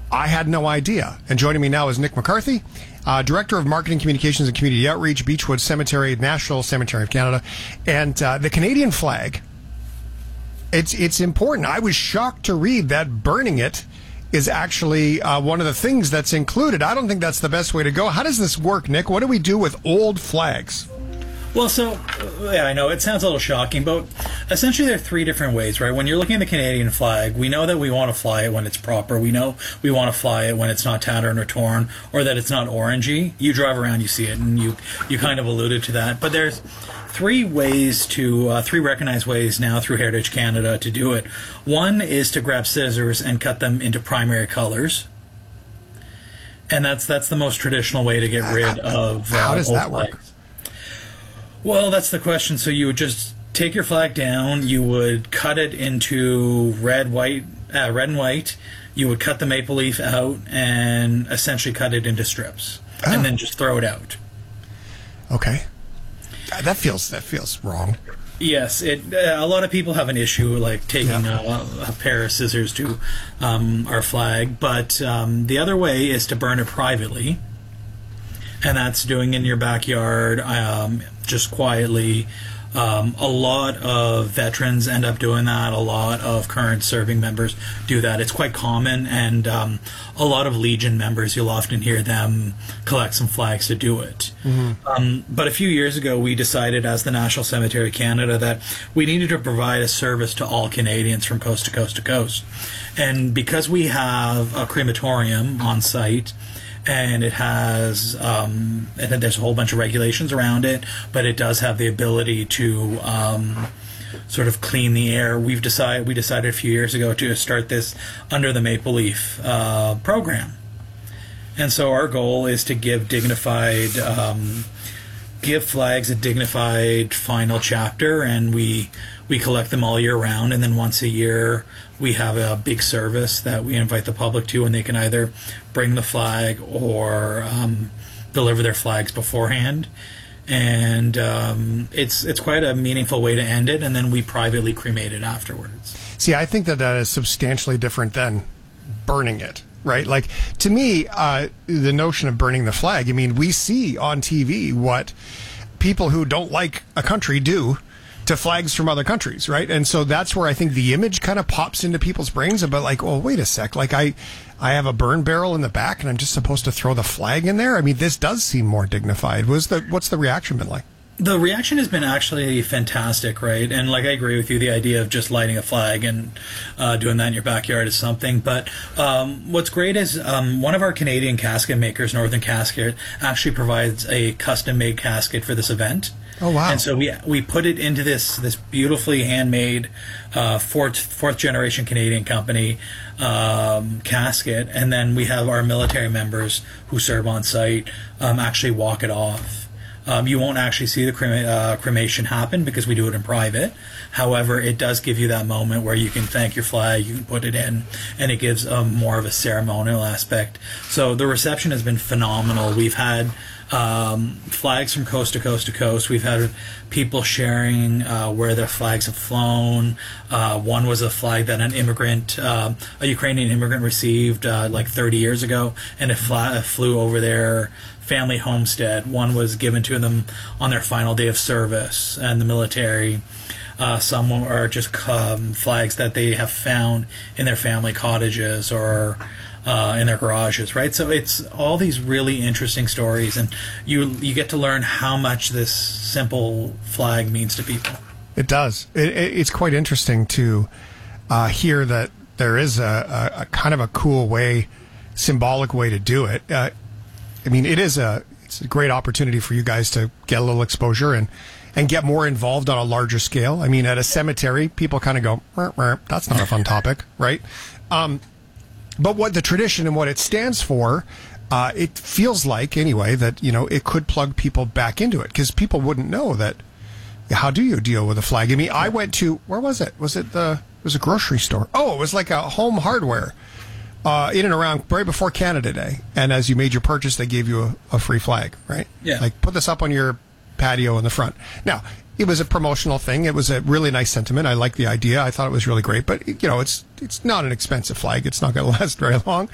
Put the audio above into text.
I had no idea. And joining me now is Nick McCarthy, Director of Marketing, Communications, and Community Outreach, Beechwood Cemetery, National Cemetery of Canada. And the Canadian flag, it's important. I was shocked to read that burning it is actually one of the things that's included. I don't think that's the best way to go. How does this work, Nick? What do we do with old flags? Well, I know it sounds a little shocking, but essentially there are three different ways, right? When you're looking at the Canadian flag, we know that we want to fly it when it's proper. We know we want to fly it when it's not tattered or torn, or that it's not orangey. You drive around, you see it, and you kind of alluded to that. But there's three recognized ways now through Heritage Canada to do it. One is to grab scissors and cut them into primary colors. And that's the most traditional way to get rid of how does old that work? flags. Well, that's the question. So you would just take your flag down. You would cut it into red and white. You would cut the maple leaf out and essentially cut it into strips, and then just throw it out. Okay, that feels wrong. Yes, a lot of people have an issue like taking a pair of scissors to our flag, but the other way is to burn it privately. And that's doing in your backyard, just quietly. A lot of veterans end up doing that. A lot of current serving members do that. It's quite common, and a lot of Legion members, you'll often hear them collect some flags to do it. Mm-hmm. But a few years ago, we decided as the National Cemetery of Canada that we needed to provide a service to all Canadians from coast to coast to coast. And because we have a crematorium on site, and it has there's a whole bunch of regulations around it, but it does have the ability to sort of clean the air. We decided a few years ago to start this under the Maple Leaf program, and so our goal is to give flags a dignified final chapter, and we collect them all year round, and then once a year we have a big service that we invite the public to, and they can either bring the flag or deliver their flags beforehand. And it's quite a meaningful way to end it, and then we privately cremate it afterwards. See, I think that is substantially different than burning it, right? Like, to me, the notion of burning the flag, I mean, we see on TV what people who don't like a country do to flags from other countries, right? And so that's where I think the image kind of pops into people's brains about like, oh, wait a sec, like I have a burn barrel in the back and I'm just supposed to throw the flag in there? I mean, this does seem more dignified. What's the reaction been like? The reaction has been actually fantastic, right? And like I agree with you, the idea of just lighting a flag and doing that in your backyard is something. But what's great is one of our Canadian casket makers, Northern Casket, actually provides a custom-made casket for this event. Oh, wow. And so we put it into this beautifully handmade fourth generation Canadian company casket, and then we have our military members who serve on site actually walk it off. You won't actually see the cremation happen because we do it in private. However, it does give you that moment where you can thank your flag, you can put it in, and it gives more of a ceremonial aspect. So the reception has been phenomenal. We've had flags from coast to coast to coast. We've had people sharing where their flags have flown. One was a flag that a Ukrainian immigrant received like 30 years ago, and it flew over their family homestead. One was given to them on their final day of service and the military. Some are just flags that they have found in their family cottages or in their garages, right? So it's all these really interesting stories, and you get to learn how much this simple flag means to people. It does. It's quite interesting to hear that there is a kind of a cool way, symbolic way to do it. I mean, it's a great opportunity for you guys to get a little exposure and get more involved on a larger scale. I mean, at a cemetery, people kind of go, that's not a fun topic, right? But what the tradition and what it stands for, it feels like, anyway, that, it could plug people back into it, because people wouldn't know that. How do you deal with a flag? I mean, I went to, where was it? It was a grocery store. Oh, it was like a home hardware. In and around right before Canada Day, and as you made your purchase, they gave you a free flag, right? Yeah. Like, put this up on your patio in the front. Now, it was a promotional thing. It was a really nice sentiment. I liked the idea. I thought it was really great, but it's not an expensive flag. It's not going to last very long.